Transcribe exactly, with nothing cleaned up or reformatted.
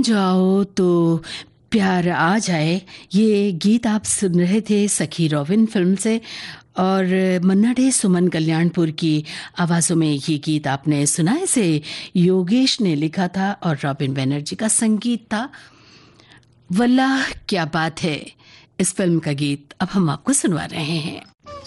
जाओ तो प्यार आ जाए, ये गीत आप सुन रहे थे सखी रॉबिन फिल्म से। और मन्ना डे, सुमन कल्याणपुर की आवाज़ों में ये गीत आपने सुना। इसे योगेश ने लिखा था और रॉबिन बनर्जी का संगीत था। वल्लाह क्या बात है, इस फिल्म का गीत अब हम आपको सुनवा रहे हैं।